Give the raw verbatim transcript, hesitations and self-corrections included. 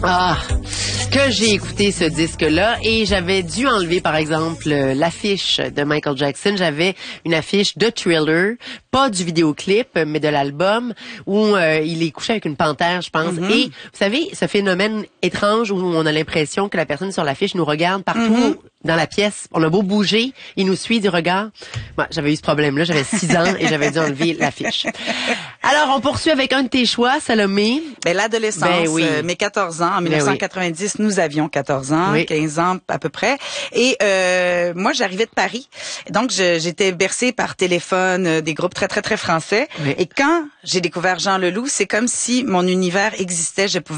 Ah, que j'ai écouté ce disque-là et j'avais dû enlever, par exemple, l'affiche de Michael Jackson. J'avais une affiche de Thriller, pas du vidéoclip, mais de l'album, où euh, il est couché avec une panthère, je pense. Mm-hmm. Et vous savez, ce phénomène étrange où on a l'impression que la personne sur l'affiche nous regarde partout mm-hmm. dans la pièce. On a beau bouger, il nous suit du regard. Moi, j'avais eu ce problème-là, j'avais six ans et j'avais dû enlever l'affiche. Alors, on poursuit avec un de tes choix, Salomé. Ben, l'adolescence, ben oui. euh, mes quatorze ans. En ben dix-neuf cent quatre-vingt-dix, oui. Nous avions quatorze ans, oui. quinze ans à peu près. Et euh, moi, j'arrivais de Paris. Donc, je, j'étais bercée par téléphone, euh, des groupes très, très, très français. Oui. Et quand j'ai découvert Jean Leloup, c'est comme si mon univers existait. Je pouvais